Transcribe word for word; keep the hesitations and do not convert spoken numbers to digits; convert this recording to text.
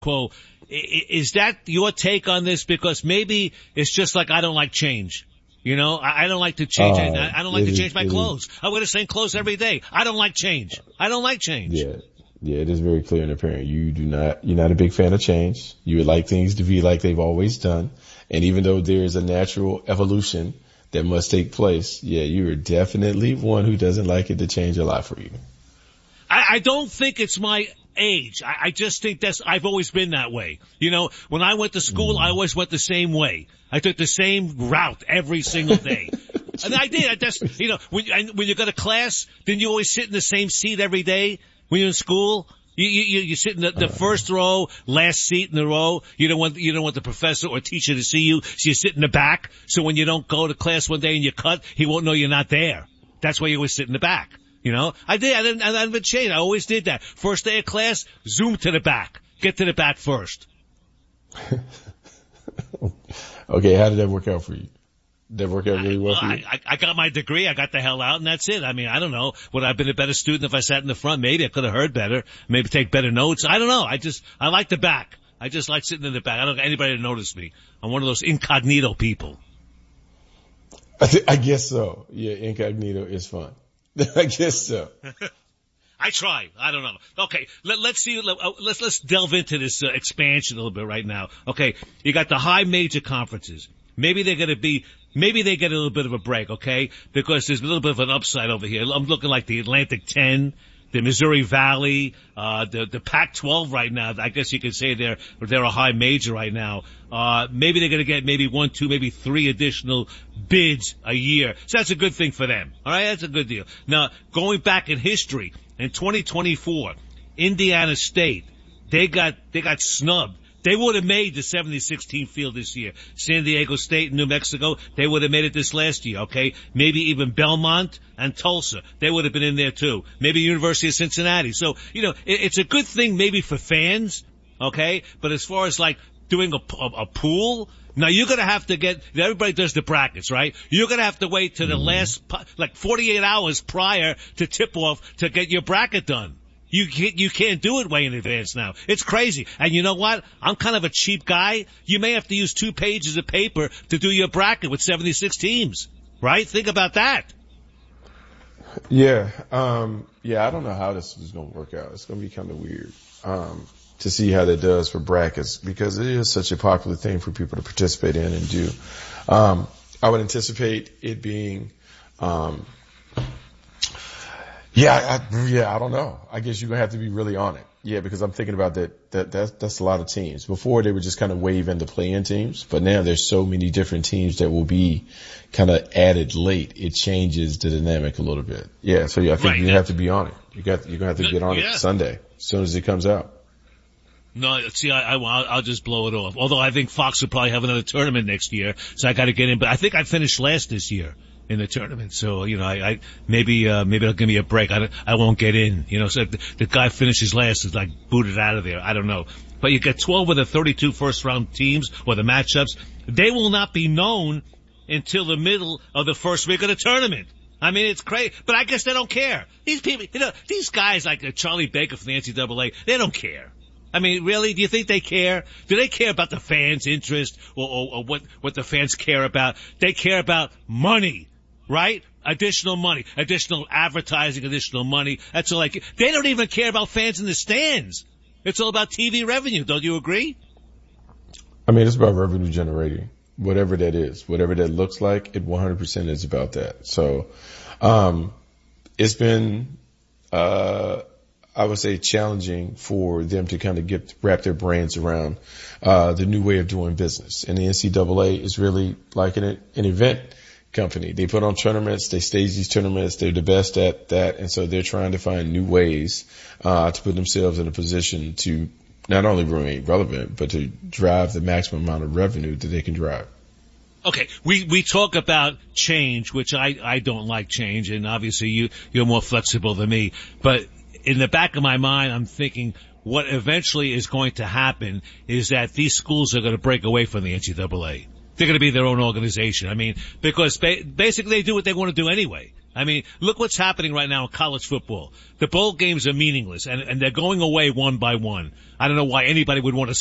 quo. Is that your take on this? Because maybe it's just like I don't like change. You know, I don't like to change. Uh, I don't like to change is, my clothes. Is. I wear the same clothes every day. I don't like change. I don't like change. Yeah. Yeah, it is very clear and apparent. You do not, you're not a big fan of change. You would like things to be like they've always done. And even though there is a natural evolution that must take place, yeah, you are definitely one who doesn't like it to change a lot for you. I, I don't think it's my age. I, I just think that's, I've always been that way. You know, when I went to school, mm. I always went the same way. I took the same route every single day. And I did. I just, you know, when, when you go to class, then you always sit in the same seat every day. When you're in school, you, you, you sit in the, the first row, last seat in the row. You don't want, you don't want the professor or teacher to see you, so you sit in the back. So when you don't go to class one day and you cut, he won't know you're not there. That's why you always sit in the back. You know, I did. I didn't, I didn't change. I always did that. First day of class, zoom to the back. Get to the back first. Okay, how did that work out for you? Did that work out really well for you? I, I, I got my degree. I got the hell out, and that's it. I mean, I don't know. Would I have been a better student if I sat in the front? Maybe I could have heard better. Maybe take better notes. I don't know. I just, I like the back. I just like sitting in the back. I don't want anybody to notice me. I'm one of those incognito people. I, th- I guess so. Yeah, incognito is fun. I guess so. I try. I don't know. Okay, let, let's see. Let, let's let's delve into this uh, expansion a little bit right now. Okay, you got the high major conferences. Maybe they're going to be. Maybe they get a little bit of a break. Okay, because there's a little bit of an upside over here. I'm looking like the Atlantic ten, the Missouri Valley, uh, the the Pac twelve right now. I guess you could say they're they're a high major right now. Uh, maybe they're going to get maybe one, two, maybe three additional bids a year. So that's a good thing for them. All right, that's a good deal. Now, going back in history, in twenty twenty-four, Indiana State, they got they got snubbed. They would have made the seventy-six team field this year. San Diego State and New Mexico, they would have made it this last year, okay? Maybe even Belmont and Tulsa, they would have been in there too. Maybe University of Cincinnati. So, you know, it, it's a good thing maybe for fans, okay? But as far as like doing a, a, a pool, now you're gonna have to get, everybody does the brackets, right? You're gonna have to wait to the last, like forty-eight hours prior to tip off to get your bracket done. You can't, you can't do it way in advance now. It's crazy. And you know what? I'm kind of a cheap guy. You may have to use two pages of paper to do your bracket with seventy-six teams. Right? Think about that. Yeah. Um, yeah, I don't know how this is going to work out. It's going to be kind of weird, um, to see how that does for brackets because it is such a popular thing for people to participate in and do. Um, I would anticipate it being, um, Yeah, I, yeah, I don't know. I guess you're going to have to be really on it. Yeah, because I'm thinking about that, that, that, that's a lot of teams. Before they would just kind of wave in the play-in teams, but now there's so many different teams that will be kind of added late. It changes the dynamic a little bit. Yeah, so yeah, I think right. you have to be on it. You got, you're going to have to get on yeah. it Sunday as soon as it comes out. No, see, I, I, I'll just blow it off. Although I think Fox will probably have another tournament next year, so I got to get in. But I think I finished last this year in the tournament. So, you know, I, I maybe, uh, maybe they'll give me a break. I, I won't get in, you know, so the, the guy finishes last is like booted out of there. I don't know. But you get twelve of the thirty-two first round teams or the matchups. They will not be known until the middle of the first week of the tournament. I mean, it's crazy, but I guess they don't care. These people, you know, these guys like Charlie Baker from the N C double A, they don't care. I mean, really? Do you think they care? Do they care about the fans' interest or, or, or what, what the fans care about? They care about money. Right? Additional money, additional advertising, additional money. That's all like, they don't even care about fans in the stands. It's all about T V revenue. Don't you agree? I mean, it's about revenue generating, whatever that is, whatever that looks like. It one hundred percent is about that. So, um, it's been, uh, I would say challenging for them to kind of get, wrap their brains around, uh, the new way of doing business. And the N C double A is really like an, an event company. They put on tournaments, they stage these tournaments, they're the best at that, and so they're trying to find new ways uh to put themselves in a position to not only remain relevant, but to drive the maximum amount of revenue that they can drive. Okay, we we talk about change, which I I don't like change, and obviously you you're more flexible than me, but in the back of my mind I'm thinking what eventually is going to happen is that these schools are going to break away from the N C double A. they're going to be their own organization. I mean, because ba- basically they do what they want to do anyway. I mean, look what's happening right now in college football. The bowl games are meaningless, and, and they're going away one by one. I don't know why anybody would want to